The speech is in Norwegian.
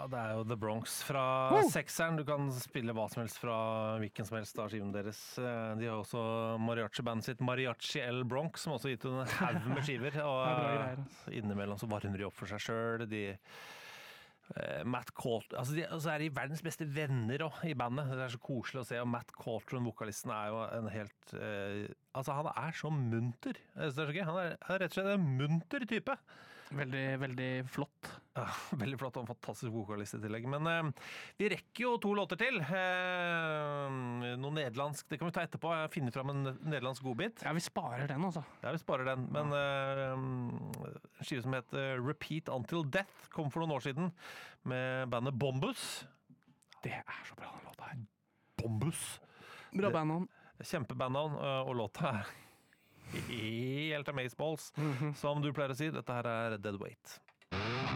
det jo The Bronx fra sekseren. Du kan spille hva som helst fra hvilken som helst av skiven deres. De har også mariachi-bandet sitt Mariachi El Bronx, som også gitt en haug med skiver. Og innimellom så varmer de opp for seg selv. Matt Coltrane, så de verdens beste venner også, i bandet. Det så koselig å se, og Matt Coltrane, vokalisten, jo en helt han så munter. Det så gøy. Han rett og slett en munter type. Veldig, veldig flott. Ja, veldig flott og en fantastisk vokalist i tillegg. Men vi rekker jo 2 låter til. Noe nederlandsk, det kan vi ta etterpå. Jeg finner fram en nederlandsk godbit. Ja, vi sparer den altså. Ja, vi sparer den. Men en skive som heter Repeat Until Death kom for noen år siden med bandet Bombus. Det så bra den låta her. Bombus. Bra bandnavn. Kjempebandnavn, og låta helt amazeballs, som du pleier å si. Dette her Dead Weight.